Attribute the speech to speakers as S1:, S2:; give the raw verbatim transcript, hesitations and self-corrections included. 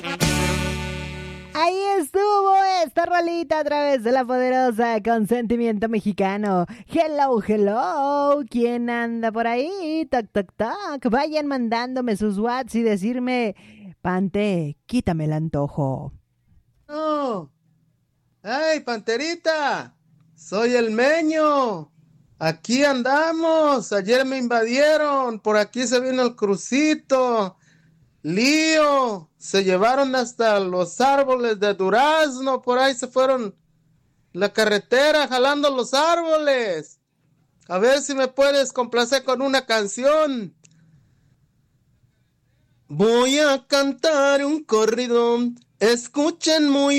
S1: Ahí estuvo esta rolita a través de la poderosa Consentimiento Mexicano. Hello, hello, ¿quién anda por ahí? Toc, toc, toc. Vayan mandándome sus whats y decirme, Pante, quítame el antojo.
S2: No. ¡Hey, Panterita! Soy el Meño. Aquí andamos. Ayer me invadieron. Por aquí se vino el crucito. Lío. Se llevaron hasta los árboles de durazno. Por ahí se fueron la carretera jalando los árboles. A ver si me puedes complacer con una canción. Voy a cantar un corrido. Escuchen muy